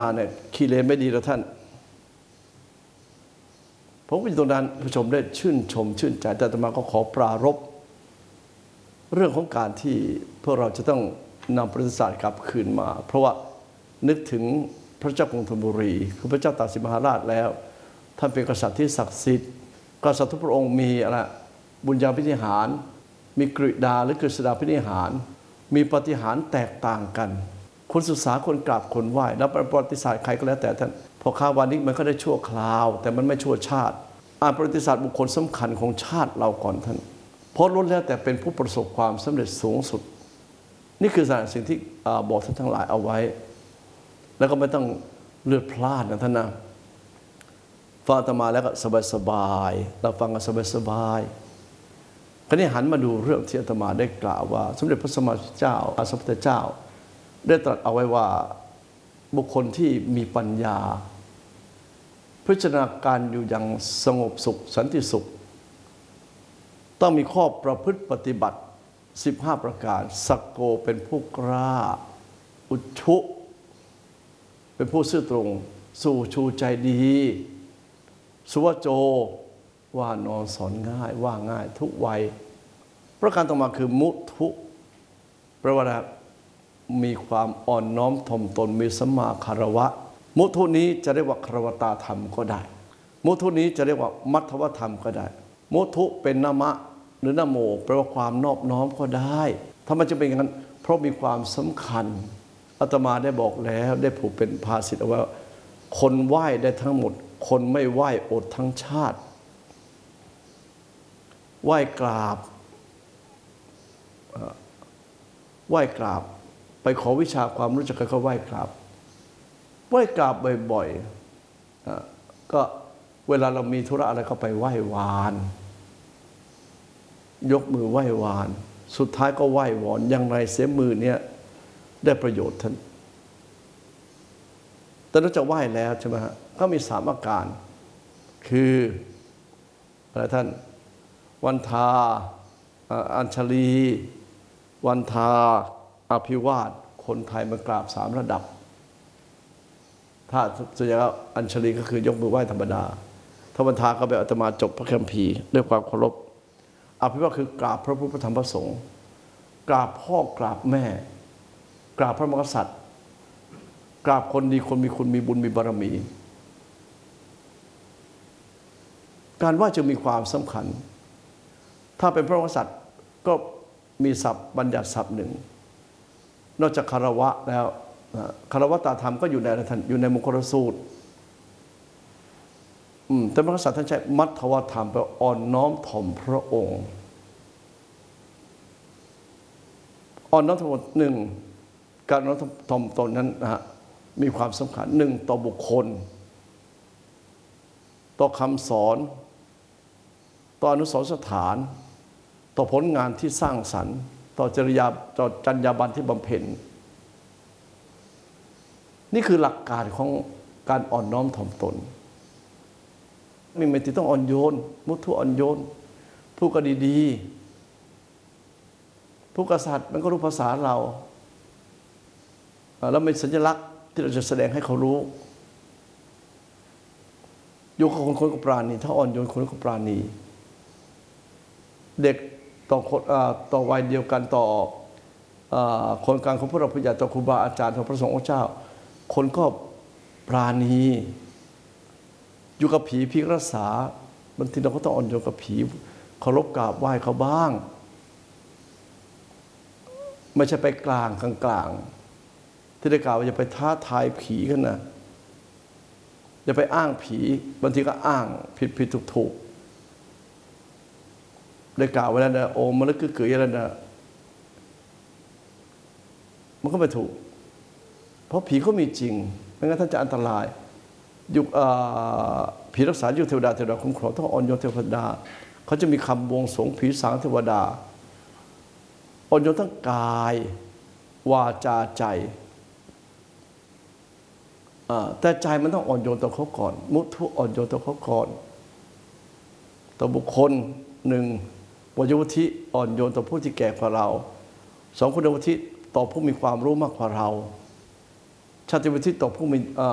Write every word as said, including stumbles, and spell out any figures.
เนี่ยขี้เลนไม่ดีแล้วท่านผมก็อยู่ตรงนั้นผู้ชมได้ชื่นชมชื่นใจแต่อาตมาก็ขอปรารภเรื่องของการที่พวกเราจะต้องนำประวัติศาสตร์กลับคืนมาเพราะว่านึกถึงพระเจ้ากรุงธนบุรีคือพระเจ้าตากสินมหาราชแล้วท่านเป็นกษัตริย์ที่ศักดิ์สิทธิ์กษัตริย์ทุกพระองค์มีอะไรบุญญาภินิหารมีกฤษดาหรือกฤษดาภินิหารมีปาฏิหาริย์แตกต่างกันคนศึกษาคนกราบคนไหว้แล้วประวัติศาสตร์ใครก็แล้วแต่ท่านพอคาวานิกมันก็ได้ชั่วคราวแต่มันไม่ชั่วชาติอ่านประวัติศาสตร์บุคคลสำคัญของชาติเราก่อนท่านเพราะล้วนแล้วแต่เป็นผู้ประสบความสำเร็จสูงสุดนี่คือสิ่งที่บอกท่านทั้งหลายเอาไว้แล้วก็ไม่ต้องเลือดพลาดนะท่านนะฟังอาตมาแล้วก็สบายๆเราฟังกันสบายๆคราวนี้หันมาดูเรื่องที่อาตมาได้กล่าวว่าสมเด็จพระสัมมาสัมพุทธเจ้าพระสัมพุทธเจ้าได้ตรัสเอาไว้ว่าบุคคลที่มีปัญญาพิจารณาการอยู่อย่างสงบสุขสันติสุขต้องมีข้อประพฤติปฏิบัติสิบห้าประการสักโกเป็นผู้กล้าอุชุเป็นผู้ซื่อตรงสู่ชูใจดีสุวโจว่านอนสอนง่ายว่าง่ายทุกวัยประการต่อมาคือมุทุแปลว่ามีความอ่อนน้อมถ่อมตนมีสัมมาคารวะมุทุนี้จะเรียกว่าคารวตาธรรมก็ได้มุทุนี้จะเรียกว่ามัทวธรรมก็ได้มุทุเป็นนามะหรือนโมแปลว่าความนอบน้อมก็ได้ถ้ามันจะเป็นอย่างนั้นเพราะมีความสำคัญอาตมาได้บอกแล้วได้ผูกเป็นภาษิตเอาไว้ว่าคนไหว้ได้ทั้งหมดคนไม่ไหว้อดทั้งชาติไหว้กราบไหว้กราบไปขอวิชาความรู้จักกันก็ไหว้กราบไหว้กราบบ่อยๆก็เวลาเรามีธุระอะไรก็ไปไหว้วานยกมือไหว้วานสุดท้ายก็ไหว้วอนอย่างไรเสียมือเนี่ยได้ประโยชน์ท่านแต่นอกจากไหว้แล้วใช่ไหมฮะก็มีสามอาการคืออะไรท่านวันทาอัญชลีวันทาอภิวาทคนไทยมากราบสามระดับถ้าส่วนใหญ่แล้วอัญชลีก็คือยกมือไหว้ธรรมดาถ้าวันทาก็แบบอาตมาจบพระคัมภีร์ด้วยความเคารพอภิวาทคือกราบพระพุทธพระธรรมพระสงฆ์กราบพ่อกราบแม่กราบพระมหากษัตริย์กราบคนดีคนมีคุณมีบุญมีบารมีการไหว้จึงมีความสำคัญถ้าเป็นพระมหากษัตริย์ก็มีศัพท์บัญญัติศัพท์หนึ่งนอกจากคารวะแล้วคารวะตาธรรมก็อยู่ในท่านอยู่ในมงคลสูตรแต่พระมหากษัตริย์ท่านใช้มัทวธรรมแปลอ่อนน้อมถ่อมพระองค์อ่อนน้อมถ่อมหนึ่งการน้อมถ่อมตนนั้นนะฮะมีความสำคัญหนึ่งต่อบุคคลต่อคำสอนต่ออนุสรณ์สถานต่อผลงานที่สร้างสรรค์ต่อจริยาต่อจรรยาบรรณที่บำเพ็ญนี่คือหลักการของการอ่อนน้อมถ่อมตนไม่ไม่ต้องอ่อนโยนมุทุอ่อนโยนพูดก็ดีๆผู้กษัตริย์มันก็รู้ภาษาเราแล้วเป็นสัญลักษณ์ที่เราจะแสดงให้เขารู้อยู่กับคนคนกับปราณีถ้าอ่อนโยนคนกับปราณีเด็กต่อคนต่อวัยเดียวกันต่อคนกลางของพระเราพระยาต่อครูบาอาจารย์ของพระสงฆ์องค์เจ้าคนก็ปราณีอยู่กับผีพี่รักษาบางทีเราก็ต้องอ่อนโยนกับผีเคารพกราบไหว้เขาบ้างไม่ใช่ไปกลางกลางที่ได้กล่าวว่าอย่าไปท้าทายผีกันนะอย่าไปอ้างผีบางทีก็อ้างผิดผิดถูกถูกได้กล่าวไว้แล้วนะโอมมันลึกเกลื่อยแล้วนะมันก็ไม่ถูกเพราะผีเขามีจริงไม่งั้นท่านจะอันตรายยุคผีรักษายุคเทวดาเทวดาคุ้มครองต้องอ่อนโยนเทวดาเขาจะมีคำบวงสรวงผีสางเทวดาอ่อนโยนทั้งกายวาจาใจแต่ใจมันต้องอ่อนโยนต่อเขาก่อนมุทุอ่อนโยนต่อเขาก่อนต่อบุคคลหนึ่งวัยวุฒิอ่อนโยนต่อผู้ที่แก่กว่าเราสองคุณวุฒิต่อผู้มีความรู้มากกว่าเราชาติวุฒิต่อผู้มี